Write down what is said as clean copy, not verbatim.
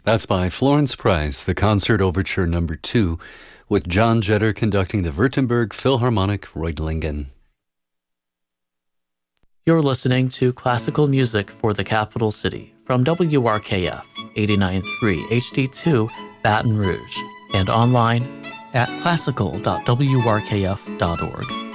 That's by Florence Price, the Concert Overture No. 2, with John Jetter conducting the Württemberg Philharmonic Reutlingen. You're listening to Classical Music for the Capital City from WRKF 89.3 HD2 Baton Rouge and online at classical.wrkf.org.